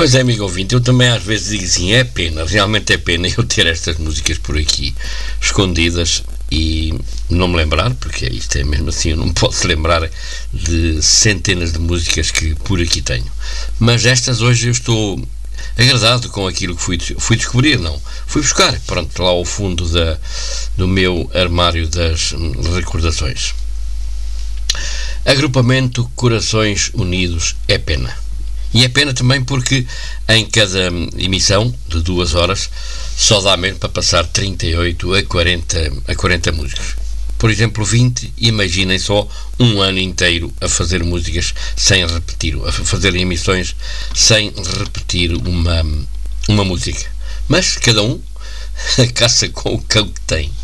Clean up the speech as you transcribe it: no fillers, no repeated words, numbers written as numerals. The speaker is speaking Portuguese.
Pois é, amigo ouvinte, eu também às vezes digo assim, é pena, realmente é pena eu ter estas músicas por aqui escondidas e não me lembrar, porque isto é mesmo assim, eu não me posso lembrar de centenas de músicas que por aqui tenho. Mas estas hoje eu estou agradado com aquilo que fui descobrir, não. Fui buscar, pronto, lá ao fundo do meu armário das recordações. Agrupamento Corações Unidos é pena. E é pena também porque em cada emissão de 2 horas só dá mesmo para passar 38 a 40 músicas. Por exemplo, 20, imaginem só um ano inteiro a fazer músicas sem repetir, a fazer emissões sem repetir uma música. Mas cada um caça com o cão que tem.